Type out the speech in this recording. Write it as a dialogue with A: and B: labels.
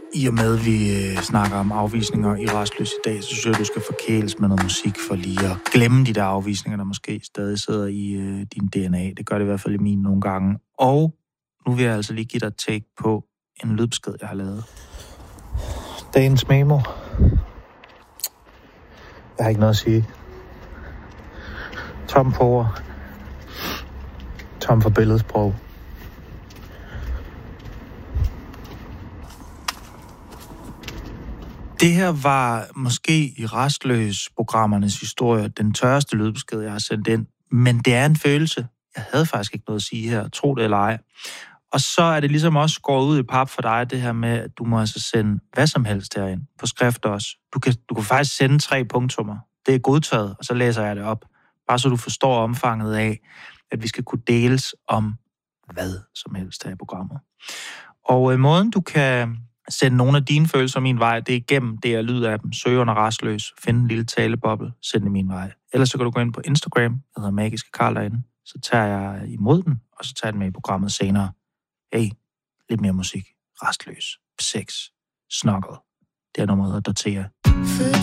A: I og med, vi snakker om afvisninger i Rastløs i dag, så synes jeg, du skal forkæles med noget musik for lige at glemme de der afvisninger, der måske stadig sidder i din DNA. Det gør det i hvert fald i min nogle gange. Og nu vil jeg altså lige give dig et take på en lydbesked, jeg har lavet. Dagens memo. Jeg har ikke noget at sige. Tom på ord. Tom for billedsprog. Det her var måske i Rastløs-programmernes historie den tørreste lydbesked, jeg har sendt ind. Men det er en følelse. Jeg havde faktisk ikke noget at sige her, tro det eller ej. Og så er det ligesom også skåret ud i pap for dig, det her med, at du må altså sende hvad som helst herind, på skrift også. Du kan faktisk sende 3 punktummer. Det er godtaget, og så læser jeg det op. Bare så du forstår omfanget af, at vi skal kunne deles om hvad som helst her i programmet. Og måden, du kan send nogle af dine følelser min vej, det er igennem DR-lydappen. Søg under Rastløs, find en lille taleboble, send det min vej. Ellers så kan du gå ind på Instagram, jeg hedder Magiske Karl derinde, så tager jeg imod den, og så tager jeg den med i programmet senere. Hey, lidt mere musik. Rastløs. Sex. Snuggle. Det er nummeret, der tager.